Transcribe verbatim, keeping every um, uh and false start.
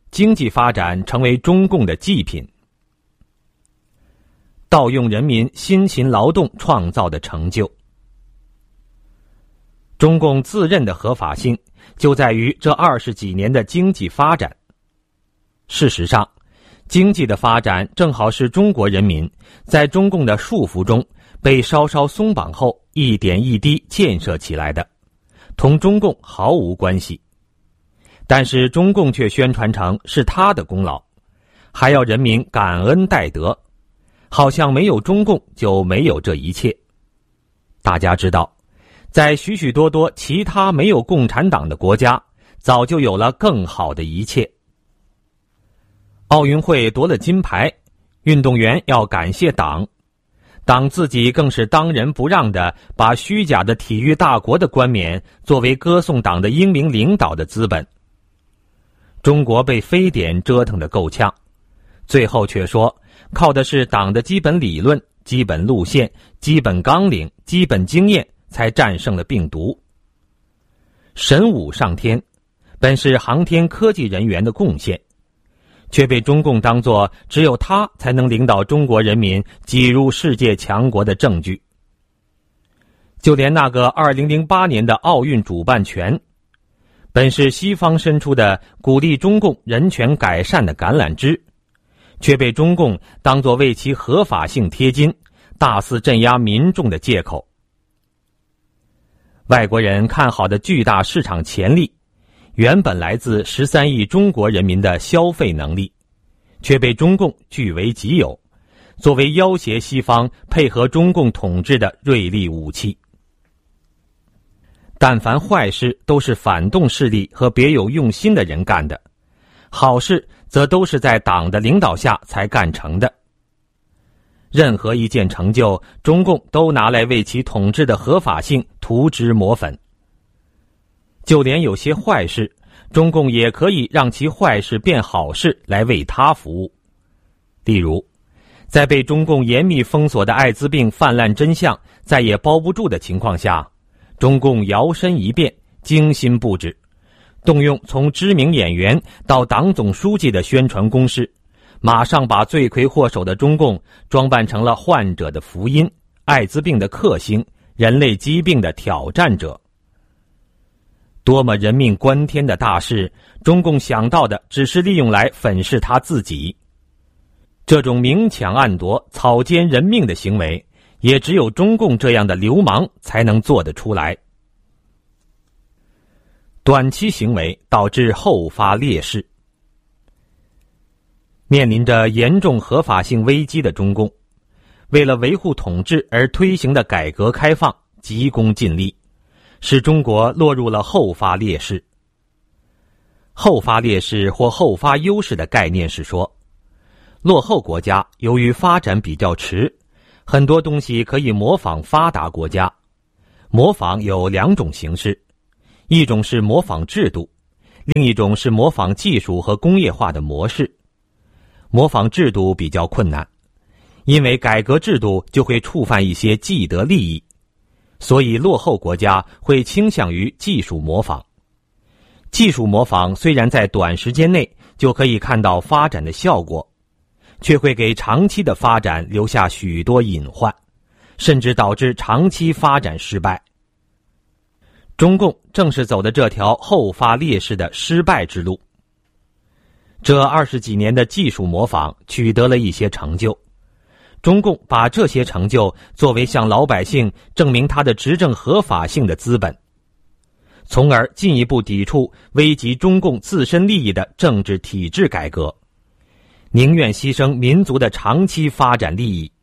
经济发展成为中共的祭品。盗用人民辛勤劳动创造的成就。中共自认的合法性就在于这二十几年的经济发展。事实上，经济的发展正好是中国人民在中共的束缚中被稍稍松绑后一点一滴建设起来的，同中共毫无关系。但是中共却宣传成是他的功劳，还要人民感恩戴德，好像没有中共就没有这一切。大家知道，在许许多多其他没有共产党的国家，早就有了更好的一切。奥运会夺了金牌，运动员要感谢党，党自己更是当仁不让地把虚假的体育大国的冠冕作为歌颂党的英明领导的资本。中国被非典折腾得够呛，最后却说靠的是党的基本理论、基本路线、基本纲领、基本经验才战胜了病毒。神武上天本是航天科技人员的贡献，却被中共当作只有他才能领导中国人民挤入世界强国的证据。就连那个二零零八年的奥运主办权，本是西方伸出的鼓励中共人权改善的橄榄枝，却被中共当作为其合法性贴金、大肆镇压民众的借口。外国人看好的巨大市场潜力，原本来自十三亿中国人民的消费能力，却被中共据为己有，作为要挟西方配合中共统治的锐利武器。但凡坏事都是反动势力和别有用心的人干的，好事则都是在党的领导下才干成的。任何一件成就，中共都拿来为其统治的合法性涂脂抹粉。就连有些坏事，中共也可以让其坏事变好事来为他服务。例如，在被中共严密封锁的艾滋病泛滥真相再也包不住的情况下，中共摇身一变，精心布置，动用从知名演员到党总书记的宣传攻势，马上把罪魁祸首的中共装扮成了患者的福音、艾滋病的克星、人类疾病的挑战者。多么人命关天的大事，中共想到的只是利用来粉饰他自己。这种明抢暗夺、草菅人命的行为，也只有中共这样的流氓才能做得出来。短期行为导致后发劣势。面临着严重合法性危机的中共，为了维护统治而推行的改革开放急功近利，使中国落入了后发劣势。后发劣势或后发优势的概念是说，落后国家由于发展比较迟，很多东西可以模仿发达国家。模仿有两种形式，一种是模仿制度，另一种是模仿技术和工业化的模式。模仿制度比较困难，因为改革制度就会触犯一些既得利益，所以落后国家会倾向于技术模仿。技术模仿虽然在短时间内就可以看到发展的效果，却会给长期的发展留下许多隐患，甚至导致长期发展失败。中共正是走的这条后发劣势的失败之路。这二十几年的技术模仿取得了一些成就，中共把这些成就作为向老百姓证明他的执政合法性的资本，从而进一步抵触危及中共自身利益的政治体制改革，宁愿牺牲民族的长期发展利益，